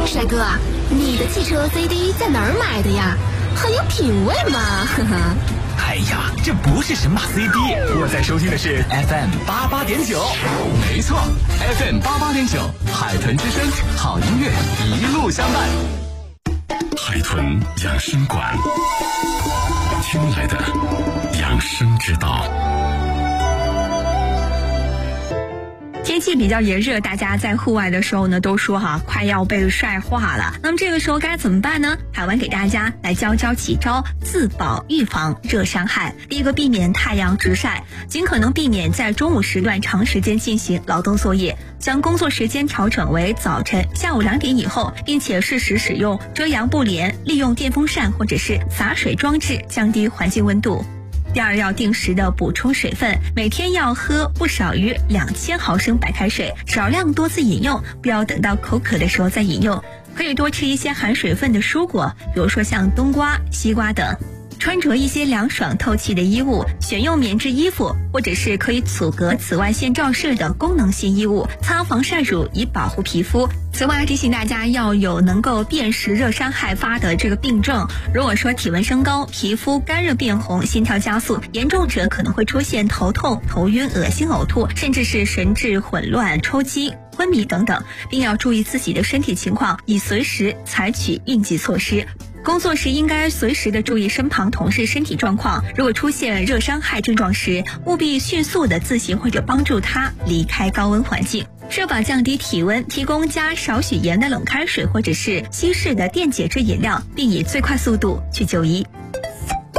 帅哥，你的汽车 CD 在哪儿买的呀？很有品味嘛，呵呵。 哎呀，这不是神马 CD， 我在收听的是 FM 88.9。没错 ，FM 88.9，海豚之声，好音乐一路相伴。 海豚养生馆，听来的养生之道。 天气比较炎热，大家在户外的时候呢，都说快要被晒化了。那么这个时候该怎么办呢？海文给大家来教几招自保预防热伤害。第一个，避免太阳直晒，尽可能避免在中午时段长时间进行劳动作业，将工作时间调整为早晨、下午2点以后，并且适时使用遮阳布帘，利用电风扇或者是洒水装置降低环境温度。第二，要定时的补充水分，每天要喝不少于2000毫升白开水，少量多次饮用，不要等到口渴的时候再饮用。可以多吃一些含水分的蔬果，比如说像冬瓜、西瓜等。穿着一些凉爽透气的衣物，选用棉质衣服，或者是可以阻隔紫外线照射的功能性衣物，擦防晒乳以保护皮肤。此外，提醒大家要有能够辨识热伤害发的这个病症。如果说体温升高、皮肤干热变红、心跳加速，严重者可能会出现头痛、头晕、恶心、呕吐，甚至是神志混乱、抽筋、昏迷等等，并要注意自己的身体情况，以随时采取应急措施。工作时应该随时的注意身旁同事身体状况，如果出现热伤害症状时，务必迅速的自行或者帮助他离开高温环境，设法降低体温，提供加少许盐的冷开水或者是稀释的电解质饮料，并以最快速度去就医。